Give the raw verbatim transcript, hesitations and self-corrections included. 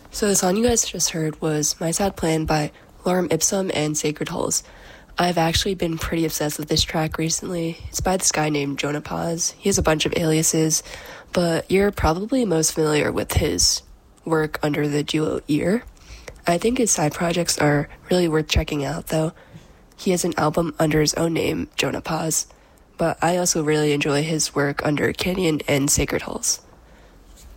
So the song you guys just heard was My Sad Plan by Lorem Ipsum and Sacred Hulls. I've actually been pretty obsessed with this track recently. It's by this guy named Jonah Paz. He has a bunch of aliases, but you're probably most familiar with his work under the duo Ear. I think his side projects are really worth checking out, though. He has an album under his own name, Jonah Paz, but I also really enjoy his work under Canyon and Sacred Hulls.